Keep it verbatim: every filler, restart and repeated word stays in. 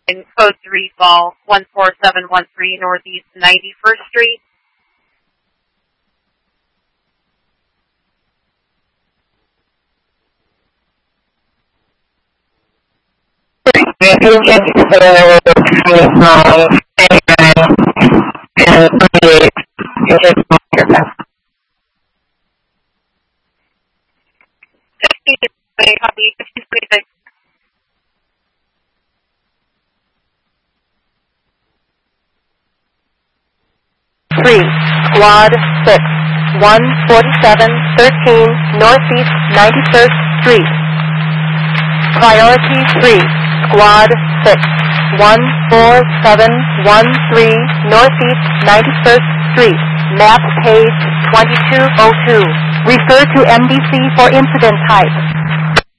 in code three fall, one four seven one three Northeast ninety-first Street. Three, Squad six, one forty-seven thirteen Northeast ninety-first Street. Priority three, Squad six, one four seven one three Northeast ninety-first Street. Map page twenty-two oh two. Refer to M D C for incident type.